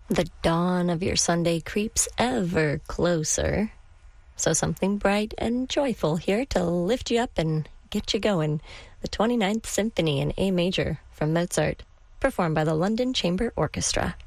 The dawn of your Sunday creeps ever closer. So something bright and joyful here to lift you up and get you going. The 29th Symphony in A Major from Mozart, performed by the London Chamber Orchestra.